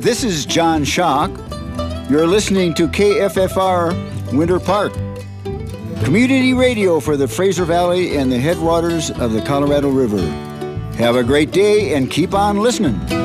This is John Schock. You're listening to KFFR Winter Park, community radio for the Fraser Valley and the headwaters of the Colorado River. Have a great day and keep on listening.